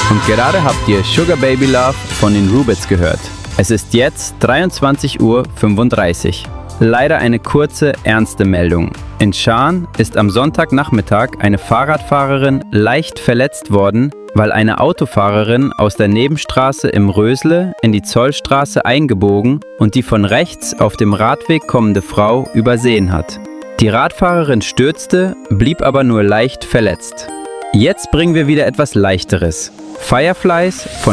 Und gerade habt ihr Sugar Baby Love von den Rubits gehört. Es ist jetzt 23:35 Uhr. Leider eine kurze, ernste Meldung. In Schaan ist am Sonntagnachmittag eine Fahrradfahrerin leicht verletzt worden, weil eine Autofahrerin aus der Nebenstraße im Rösle in die Zollstraße eingebogen und die von rechts auf dem Radweg kommende Frau übersehen hat. Die Radfahrerin stürzte, blieb aber nur leicht verletzt. Jetzt bringen wir wieder etwas Leichteres. Fireflies von